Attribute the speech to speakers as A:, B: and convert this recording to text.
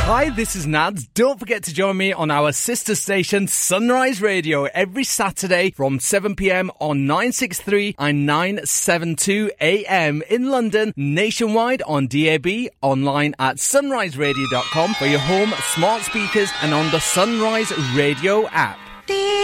A: Hi, this is Nads. Don't forget to join me on our sister station Sunrise Radio every Saturday from 7pm on 963 and 972am in London, nationwide on DAB, online at sunriseradio.com for your home smart speakers and on the Sunrise Radio app.